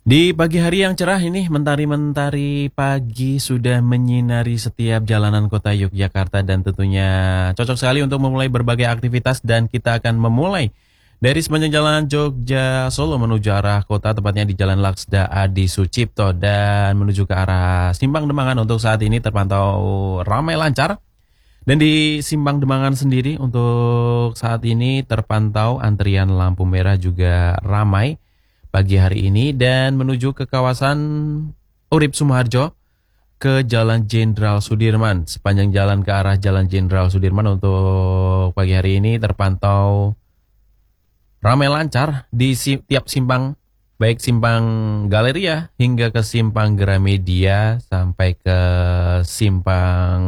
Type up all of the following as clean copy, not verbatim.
Di pagi hari yang cerah ini, mentari-mentari pagi sudah menyinari setiap jalanan kota Yogyakarta dan tentunya cocok sekali untuk memulai berbagai aktivitas dan kita akan memulai dari sepanjang jalan Jogja Solo menuju arah kota, tepatnya di Jalan Laksda Adi Sucipto dan menuju ke arah Simpang Demangan untuk saat ini terpantau ramai lancar. Dan di Simpang Demangan sendiri untuk saat ini terpantau antrian lampu merah juga ramai pagi hari ini dan menuju ke kawasan Urip Sumoharjo ke Jalan Jenderal Sudirman. Sepanjang jalan ke arah Jalan Jenderal Sudirman untuk pagi hari ini terpantau ramai lancar di tiap simpang, baik simpang Galeria hingga ke simpang Gramedia sampai ke simpang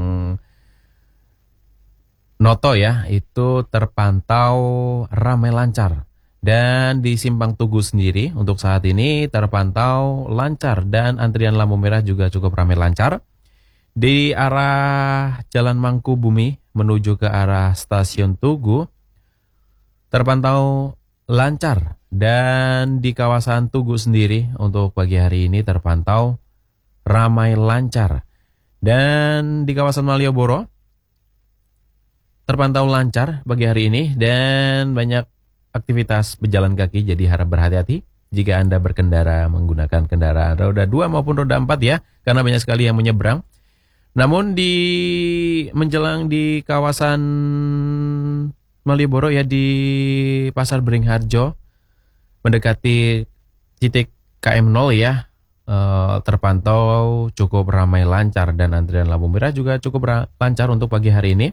Noto ya, itu terpantau ramai lancar. Dan di Simpang Tugu sendiri untuk saat ini terpantau lancar dan antrian lampu merah juga cukup ramai lancar. Di arah Jalan Mangkubumi menuju ke arah Stasiun Tugu terpantau lancar. Dan di kawasan Tugu sendiri untuk pagi hari ini terpantau ramai lancar. Dan di kawasan Malioboro terpantau lancar pagi hari ini dan banyak aktivitas berjalan kaki, jadi harap berhati-hati jika Anda berkendara menggunakan kendaraan roda 2 maupun roda 4 ya, karena banyak sekali yang menyeberang. Namun di menjelang di kawasan Malioboro ya, di Pasar Beringharjo mendekati titik KM0 ya, terpantau cukup ramai lancar dan antrian lampu merah juga cukup lancar untuk pagi hari ini.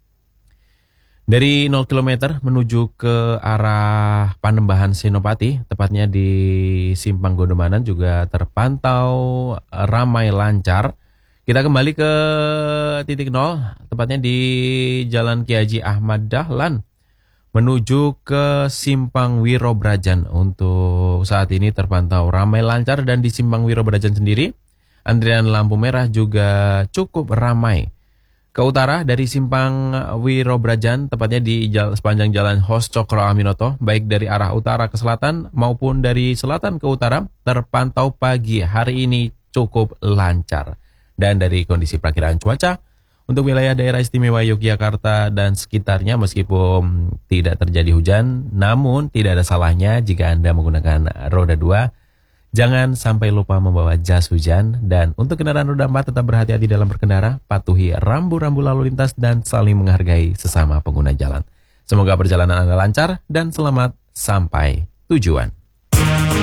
Dari 0 km menuju ke arah Panembahan Senopati, tepatnya di Simpang Gondomanan juga terpantau ramai lancar. Kita kembali ke titik 0, tepatnya di Jalan Ki Haji Ahmad Dahlan menuju ke Simpang Wirobrajan. Untuk saat ini terpantau ramai lancar dan di Simpang Wirobrajan sendiri antrian lampu merah juga cukup ramai. Ke utara dari Simpang Wirobrajan, tepatnya di sepanjang jalan Hos Cokro Aminoto, baik dari arah utara ke selatan maupun dari selatan ke utara, terpantau pagi hari ini cukup lancar. Dan dari kondisi perakiran cuaca, untuk wilayah daerah istimewa Yogyakarta dan sekitarnya meskipun tidak terjadi hujan, namun tidak ada salahnya jika Anda menggunakan roda 2, jangan sampai lupa membawa jas hujan. Dan untuk kendaraan roda 4 tetap berhati-hati dalam berkendara, patuhi rambu-rambu lalu lintas dan saling menghargai sesama pengguna jalan. Semoga perjalanan Anda lancar dan selamat sampai tujuan.